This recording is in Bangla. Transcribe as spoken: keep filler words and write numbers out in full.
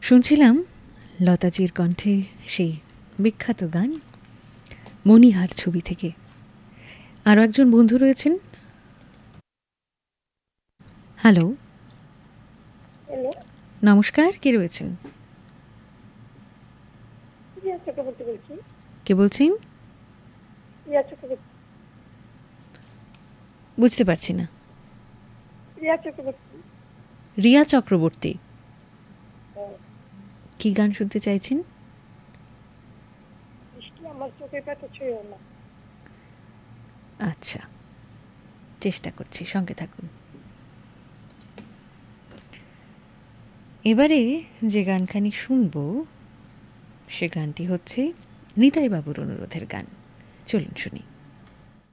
শুনছিলাম লতাজির কণ্ঠে সেই বিখ্যাত গান মণিহার ছবি থেকে। আরও একজন বন্ধু রয়েছেন। হ্যালো, হ্যালো, নমস্কার, কে রয়েছেন? রিয়া চক্রবর্তী বলছি। কে বলছেন? রিয়া চক্রবর্তী। বুঝতে পারছি না। রিয়া চক্রবর্তী। রিয়া চক্রবর্তী, হ্যাঁ। কি গান শুনতে চাইছেন? বৃষ্টি আমার চোখের পাতা ছুঁয়েও না। আচ্ছা, চেষ্টা করছি, সঙ্গে থাকুন। এবারে যে গানখানি শুনব সে গানটি হচ্ছে নিতাই বাবুর অনুরোধের গান। চলুন শুনি।